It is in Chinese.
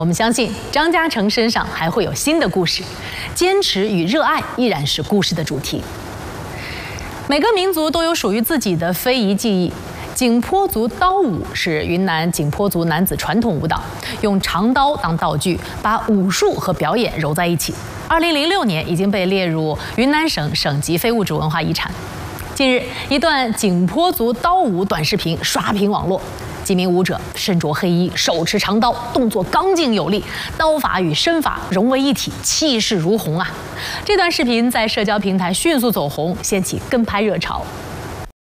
我们相信张家成身上还会有新的故事，坚持与热爱依然是故事的主题。每个民族都有属于自己的非遗技艺。景颇族刀舞是云南景颇族男子传统舞蹈，用长刀当道具，把武术和表演揉在一起。2006年已经被列入云南省省级非物质文化遗产。近日，一段景颇族刀舞短视频刷屏网络。几名舞者身着黑衣，手持长刀，动作刚劲有力，刀法与身法融为一体，气势如虹啊！这段视频在社交平台迅速走红，掀起跟拍热潮。